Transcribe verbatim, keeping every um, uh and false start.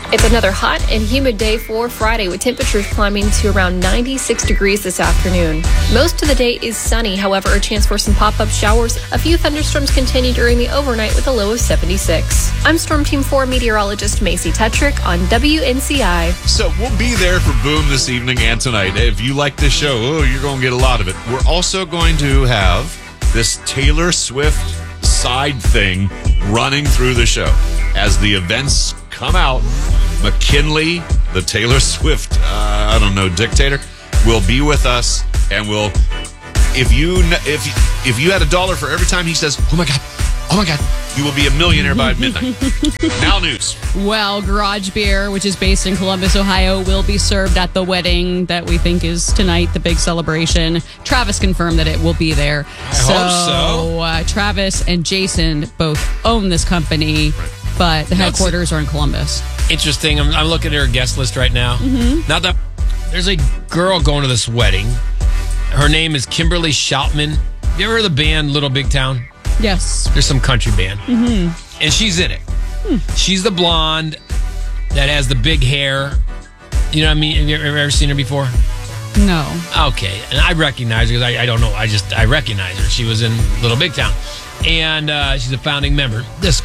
It's another hot and humid day for Friday, with temperatures climbing to around ninety-six degrees this afternoon. Most of the day is sunny, however, a chance for some pop-up showers. A few thunderstorms continue during the overnight with a low of seventy-six. I'm Storm Team four meteorologist Macy Tetrick on W N C I. So we'll be there for Boom this evening and tonight. If you like this show, oh, you're going to get a lot of it. We're also going to have this Taylor Swift side thing running through the show. As the events come out, McKinley, the Taylor Swift, uh, I don't know, dictator, will be with us, and will, if you if if you had a dollar for every time he says, "Oh my God, oh my God," you will be a millionaire by midnight. Now news. Well, Garage Beer, which is based in Columbus, Ohio, will be served at the wedding that we think is tonight, the big celebration. Travis confirmed that it will be there. I so, hope so. Uh, Travis and Jason both own this company, but the headquarters are in Columbus. Interesting. I'm, I'm looking at her guest list right now. Mm-hmm. Not that there's a girl going to this wedding. Her name is Kimberly Shoutman. You ever heard of the band Little Big Town? Yes. There's some country band. Mm-hmm. And she's in it. Hmm. She's the blonde that has the big hair. You know what I mean? Have you ever, ever seen her before? No. Okay. And I recognize her because I, I don't know. I just, I recognize her. She was in Little Big Town. And uh, she's a founding member. This